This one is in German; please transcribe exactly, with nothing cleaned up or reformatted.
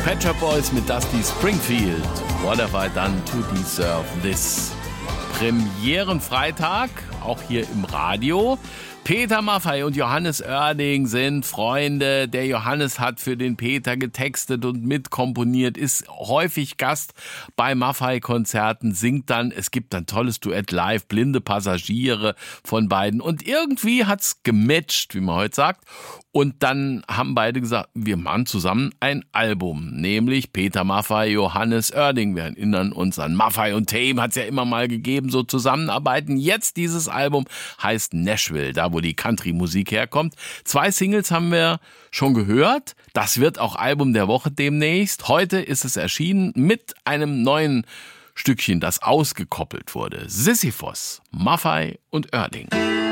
Pet Shop Boys mit Dusty Springfield. What have I done to deserve this? Premierenfreitag, auch hier im Radio. Peter Maffay und Johannes Oerding sind Freunde. Der Johannes hat für den Peter getextet und mitkomponiert, ist häufig Gast bei Maffay-Konzerten, singt dann. Es gibt ein tolles Duett live, Blinde Passagiere von beiden. Und irgendwie hat's gematcht, wie man heute sagt. Und dann haben beide gesagt, wir machen zusammen ein Album, nämlich Peter Maffay, Johannes Oerding. Wir erinnern uns an Maffay und Tame, hat es ja immer mal gegeben, so zusammenarbeiten. Jetzt dieses Album heißt Nashville, da wo die Country-Musik herkommt. Zwei Singles haben wir schon gehört. Das wird auch Album der Woche demnächst. Heute ist es erschienen mit einem neuen Stückchen, das ausgekoppelt wurde. Sisyphos, Maffay und Oerding.